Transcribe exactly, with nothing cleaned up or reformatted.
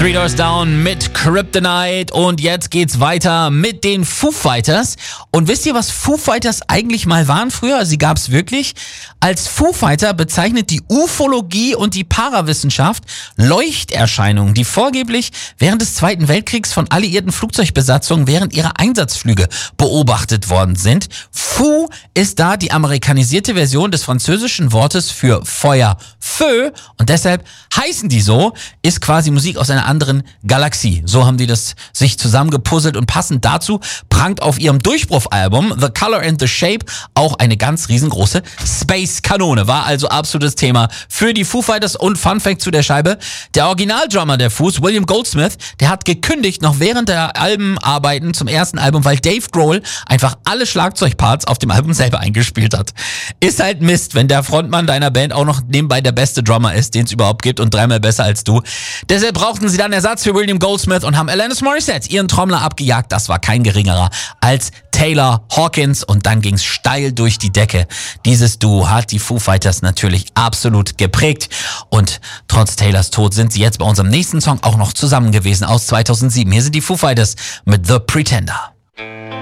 Three Doors Down mit Kryptonite und jetzt geht's weiter mit den Foo Fighters. Und wisst ihr, was Foo Fighters eigentlich mal waren früher? Sie gab's wirklich. Als Foo Fighter bezeichnet die Ufologie und die Parawissenschaft Leuchterscheinungen, die vorgeblich während des Zweiten Weltkriegs von alliierten Flugzeugbesatzungen während ihrer Einsatzflüge beobachtet worden sind. Foo ist da die amerikanisierte Version des französischen Wortes für Feuer, Feu, und deshalb heißen die so, ist quasi Musik aus einer anderen Galaxie. So haben die das sich zusammengepuzzelt und passend dazu prangt auf ihrem Durchbruchalbum The Color and the Shape auch eine ganz riesengroße Space-Kanone. War also absolutes Thema für die Foo Fighters. Und Fun Fact zu der Scheibe: Der Originaldrummer der Foos, William Goldsmith, der hat gekündigt noch während der Albenarbeiten zum ersten Album, weil Dave Grohl einfach alle Schlagzeugparts auf dem Album selber eingespielt hat. Ist halt Mist, wenn der Frontmann deiner Band auch noch nebenbei der beste Drummer ist, den es überhaupt gibt und dreimal besser als du. Deshalb brauchten sie dann Ersatz für William Goldsmith und haben Alanis Morissette, ihren Trommler, abgejagt. Das war kein geringerer als Taylor Hawkins und dann ging's steil durch die Decke. Dieses Duo hat die Foo Fighters natürlich absolut geprägt und trotz Taylors Tod sind sie jetzt bei unserem nächsten Song auch noch zusammen gewesen aus zweitausendsieben. Hier sind die Foo Fighters mit The Pretender.